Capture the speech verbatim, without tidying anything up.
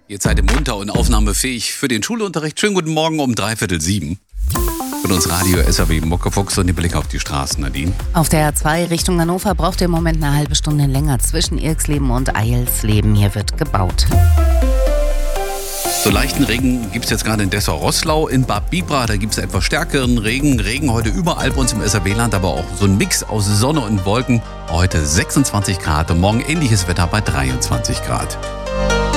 Ihr seid im munter und aufnahmefähig für den Schulunterricht. Schönen guten Morgen um dreiviertel sieben. Von uns Radio S R W Muckefuchs und den Blick auf die Straßen, Nadine. Auf der A zwei Richtung Hannover braucht ihr im Moment eine halbe Stunde länger zwischen Irxleben und Eilsleben. Hier wird gebaut. So leichten Regen gibt es jetzt gerade in Dessau-Roßlau, in Bad Bibra, da gibt es etwas stärkeren Regen. Regen heute überall bei uns im S R W-Land, aber auch so ein Mix aus Sonne und Wolken. Heute sechsundzwanzig Grad und morgen ähnliches Wetter bei dreiundzwanzig Grad.